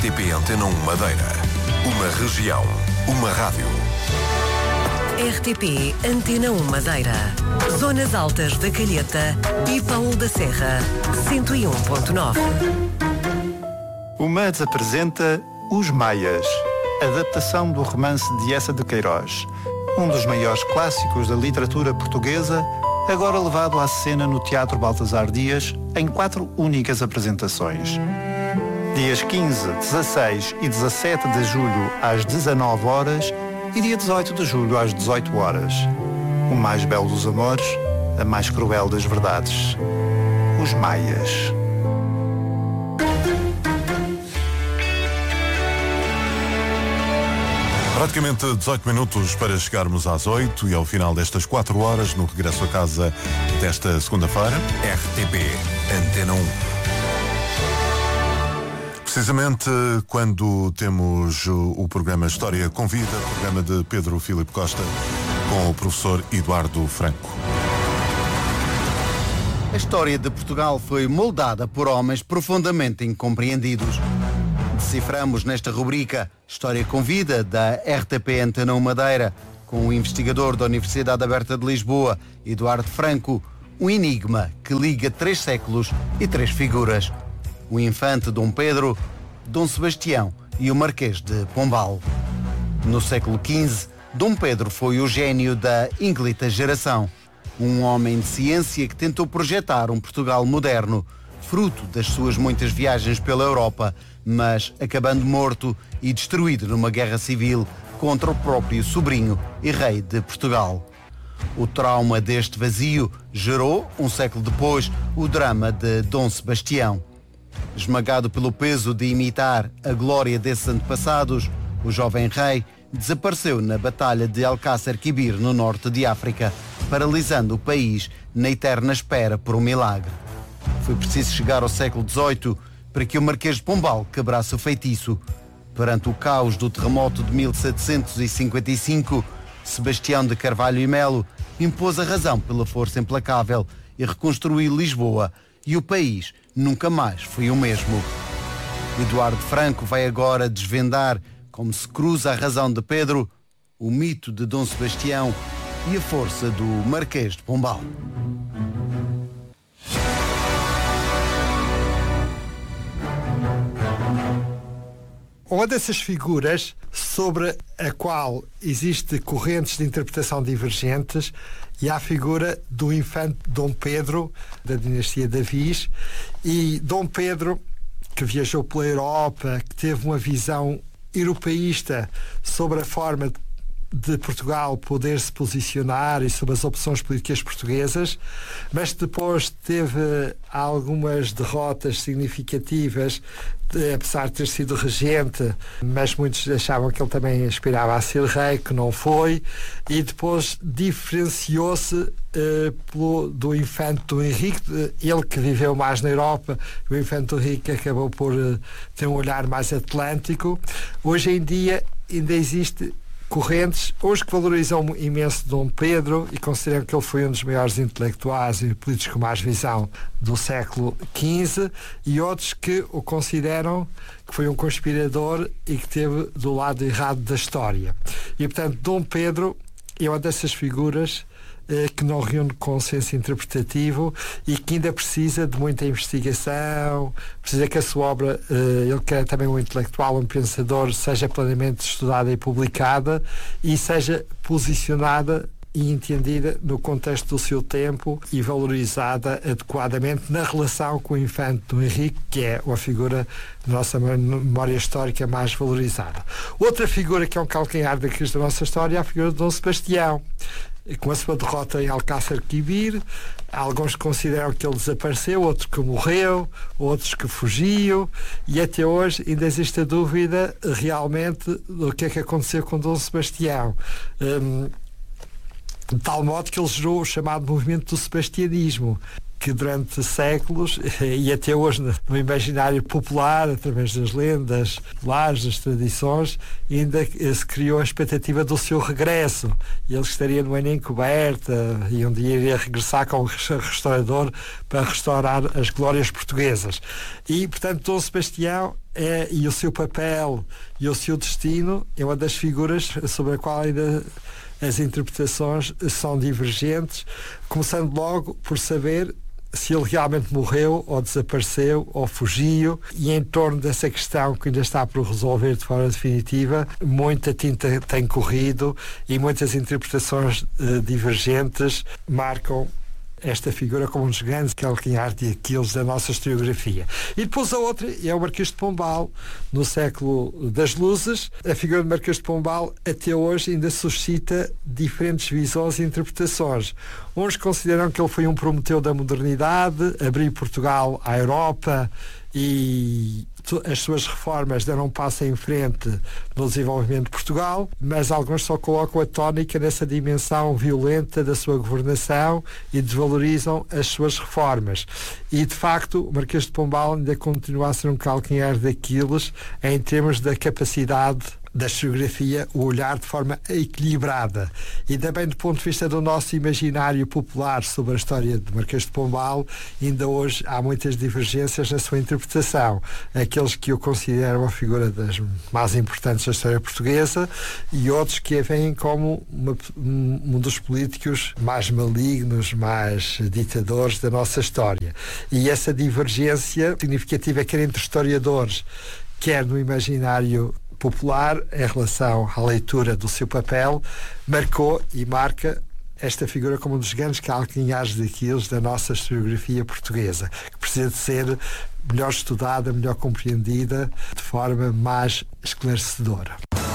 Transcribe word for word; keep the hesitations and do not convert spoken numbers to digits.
T P Antena um Madeira. Uma região, uma rádio. R T P Antena um Madeira. Zonas Altas da Calheta e Paulo da Serra. cento e um ponto nove. O M A D apresenta Os Maias, adaptação do romance de Eça de Queiroz, um dos maiores clássicos da literatura portuguesa, agora levado à cena no Teatro Baltasar Dias em quatro únicas apresentações. Dias quinze, dezasseis e dezassete de julho às dezanove horas e dia dezoito de julho às dezoito horas. O mais belo dos amores, a mais cruel das verdades. Os Maias. Praticamente dezoito minutos para chegarmos às oito e ao final destas quatro horas no regresso a casa desta segunda-feira. R T P Antena um. Precisamente quando temos o programa História Convida, programa de Pedro Filipe Costa, com o professor Eduardo Franco. A história de Portugal foi moldada por homens profundamente incompreendidos. Deciframos nesta rubrica História Convida, da R T P Antena um Madeira, com o investigador da Universidade Aberta de Lisboa, Eduardo Franco, um enigma que liga três séculos e três figuras. O infante Dom Pedro, Dom Sebastião e o Marquês de Pombal. No século quinze, Dom Pedro foi o gênio da ínclita geração, um homem de ciência que tentou projetar um Portugal moderno, fruto das suas muitas viagens pela Europa, mas acabando morto e destruído numa guerra civil contra o próprio sobrinho e rei de Portugal. O trauma deste vazio gerou, um século depois, o drama de Dom Sebastião. Esmagado pelo peso de imitar a glória desses antepassados, o jovem rei desapareceu na Batalha de Alcácer Quibir, no norte de África, paralisando o país na eterna espera por um milagre. Foi preciso chegar ao século dezoito para que o Marquês de Pombal quebrasse o feitiço. Perante o caos do terremoto de mil setecentos e cinquenta e cinco, Sebastião de Carvalho e Melo impôs a razão pela força implacável e reconstruiu Lisboa, e o país nunca mais foi o mesmo. Eduardo Franco vai agora desvendar como se cruza a razão de Pedro, o mito de Dom Sebastião e a força do Marquês de Pombal. Uma dessas figuras sobre a qual existe correntes de interpretação divergentes e há a figura do infante Dom Pedro, da dinastia de Avis, e Dom Pedro, que viajou pela Europa, que teve uma visão europeísta sobre a forma de de Portugal poder se posicionar e sobre as opções políticas portuguesas, mas depois teve algumas derrotas significativas, de, apesar de ter sido regente, mas muitos achavam que ele também aspirava a ser rei, que não foi, e depois diferenciou-se eh, pelo, do infante do Henrique, ele que viveu mais na Europa, o infante do Henrique acabou por eh, ter um olhar mais atlântico. Hoje em dia ainda existe correntes, hoje que valorizam imenso Dom Pedro e consideram que ele foi um dos maiores intelectuais e políticos com mais visão do século quinze, e outros que o consideram que foi um conspirador e que esteve do lado errado da história. E, portanto, Dom Pedro é uma dessas figuras eh, que não reúne consenso interpretativo e que ainda precisa de muita investigação, precisa que a sua obra, eh, ele que é também um intelectual, um pensador, seja plenamente estudada e publicada e seja posicionada e entendida no contexto do seu tempo e valorizada adequadamente na relação com o infante do Henrique, que é uma figura da nossa memória histórica mais valorizada. Outra figura que é um calcanhar da crise da nossa história é a figura de Dom Sebastião. Com a sua derrota em Alcácer Quibir, alguns consideram que ele desapareceu, outros que morreu, outros que fugiu, e até hoje ainda existe a dúvida realmente do que é que aconteceu com Dom Sebastião. Um, de tal modo que ele gerou o chamado movimento do sebastianismo, que durante séculos e até hoje no imaginário popular, através das lendas populares, das tradições, ainda se criou a expectativa do seu regresso. Ele estaria numa encoberta e um dia iria regressar como restaurador para restaurar as glórias portuguesas. E, portanto, Dom Sebastião é, e o seu papel e o seu destino é uma das figuras sobre a qual ainda as interpretações são divergentes, começando logo por saber se ele realmente morreu ou desapareceu ou fugiu, e em torno dessa questão que ainda está por resolver de forma definitiva, muita tinta tem corrido e muitas interpretações uh, divergentes marcam esta figura como um dos grandes calcanhares de Aquiles da nossa historiografia. E depois a outra é o Marquês de Pombal, no século das Luzes. A figura do Marquês de Pombal até hoje ainda suscita diferentes visões e interpretações. Uns consideram que ele foi um prometeu da modernidade, abriu Portugal à Europa e as suas reformas deram um passo em frente no desenvolvimento de Portugal, mas alguns só colocam a tónica nessa dimensão violenta da sua governação e desvalorizam as suas reformas. E, de facto, o Marquês de Pombal ainda continua a ser um calcanhar de Aquiles em termos da capacidade da historiografia, o olhar de forma equilibrada. E também do ponto de vista do nosso imaginário popular sobre a história de Marquês de Pombal, ainda hoje há muitas divergências na sua interpretação. Aqueles que o consideram a figura das mais importantes da história portuguesa e outros que a veem como uma, um dos políticos mais malignos, mais ditadores da nossa história. E essa divergência significativa quer entre historiadores, quer no imaginário popular, em relação à leitura do seu papel, marcou e marca esta figura como um dos grandes calcanhares de Aquiles da nossa historiografia portuguesa, que precisa de ser melhor estudada, melhor compreendida, de forma mais esclarecedora.